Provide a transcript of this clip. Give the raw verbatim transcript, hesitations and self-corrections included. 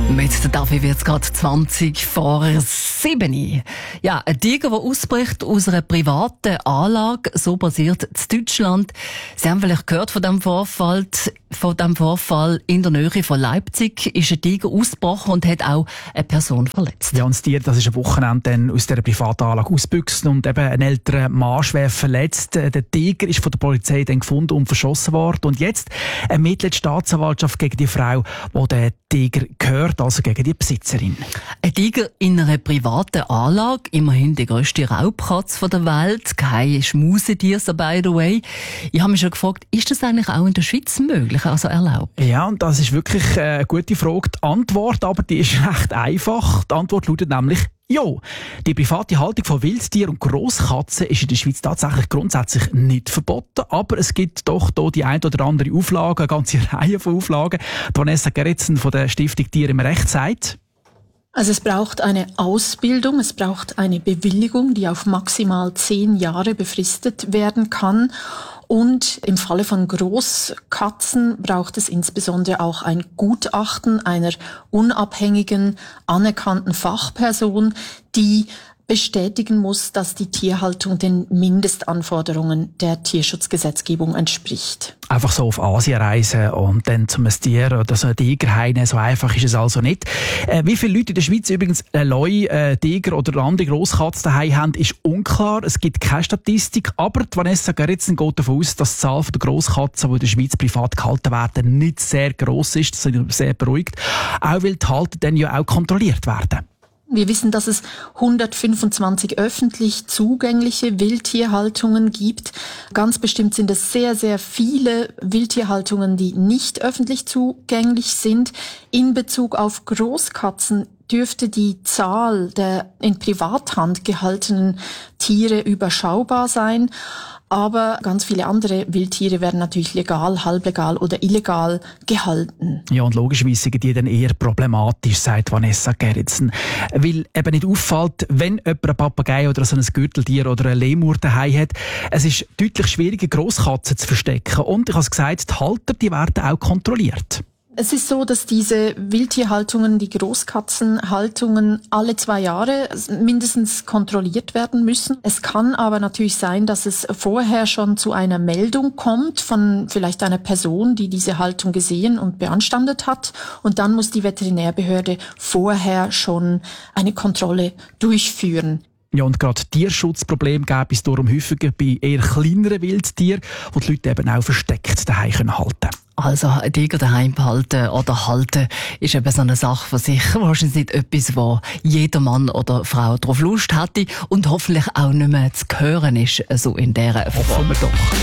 Mit der Davi wird es gerade zwanzig vor sieben. Ja, ein Tiger, der ausbricht aus einer privaten Anlage, so passiert in Deutschland. Sie haben vielleicht gehört von diesem Vorfall. Von diesem Vorfall in der Nähe von Leipzig ist ein Tiger ausgebrochen und hat auch eine Person verletzt. Ja, und das Tier, das ist am Wochenende dann aus dieser privaten Anlage ausgebüchst und eben ein älterer Mann schwer verletzt. Der Tiger ist von der Polizei dann gefunden und verschossen worden. Und jetzt ermittelt die Staatsanwaltschaft gegen die Frau, die der Tiger gehört, also gegen die Besitzerin. Ein Tiger in einer privaten Anlage, immerhin die grösste Raubkatze der Welt, kein Schmusetier, so by the way. Ich habe mich schon gefragt, ist das eigentlich auch in der Schweiz möglich, also erlaubt? Ja, und das ist wirklich eine gute Frage. Die Antwort aber, die ist recht einfach. Die Antwort lautet nämlich ja. Die private Haltung von Wildtieren und Grosskatzen ist in der Schweiz tatsächlich grundsätzlich nicht verboten, aber es gibt doch hier die ein oder andere Auflage, eine ganze Reihe von Auflagen. Vanessa Gerritsen von der Stiftung Tier im Recht sagt: Also es braucht eine Ausbildung, es braucht eine Bewilligung, die auf maximal zehn Jahre befristet werden kann. Und im Falle von Großkatzen braucht es insbesondere auch ein Gutachten einer unabhängigen, anerkannten Fachperson, die bestätigen muss, dass die Tierhaltung den Mindestanforderungen der Tierschutzgesetzgebung entspricht. Einfach so auf Asien reisen und dann zum Tier oder so ein Tiger heimnehmen, so einfach ist es also nicht. Äh, wie viele Leute in der Schweiz übrigens einen Leu, äh, Tiger oder andere Grosskatze daheim haben, ist unklar. Es gibt keine Statistik, aber die Vanessa Gerritsen geht davon aus, dass die Zahl der Grosskatzen, die in der Schweiz privat gehalten werden, nicht sehr gross ist. Das ist sehr beruhigt. Auch weil die Halter dann ja auch kontrolliert werden. Wir wissen, dass es hundertfünfundzwanzig öffentlich zugängliche Wildtierhaltungen gibt. Ganz bestimmt sind es sehr, sehr viele Wildtierhaltungen, die nicht öffentlich zugänglich sind. In Bezug auf Großkatzen dürfte die Zahl der in Privathand gehaltenen Tiere überschaubar sein. Aber ganz viele andere Wildtiere werden natürlich legal, halblegal oder illegal gehalten. Ja, und logischerweise sind die dann eher problematisch, sagt Vanessa Gerritsen. Weil eben nicht auffällt, wenn jemand einen Papagei oder so ein Gürteltier oder eine Lemur daheim hat. Es ist deutlich schwieriger, Grosskatzen zu verstecken. Und ich habe es gesagt, die Halter, die werden auch kontrolliert. Es ist so, dass diese Wildtierhaltungen, die Großkatzenhaltungen alle zwei Jahre mindestens kontrolliert werden müssen. Es kann aber natürlich sein, dass es vorher schon zu einer Meldung kommt von vielleicht einer Person, die diese Haltung gesehen und beanstandet hat. Und dann muss die Veterinärbehörde vorher schon eine Kontrolle durchführen. Ja, und gerade Tierschutzprobleme gäbe es darum häufiger bei eher kleineren Wildtieren, die die Leute eben auch versteckt daheim halten können. Also ein Tiger daheim behalten oder halten ist eben so eine Sache für sich. Wahrscheinlich nicht etwas, wo jeder Mann oder Frau drauf Lust hätte und hoffentlich auch nicht mehr zu hören ist, so in dieser Form. Hoffen wir doch.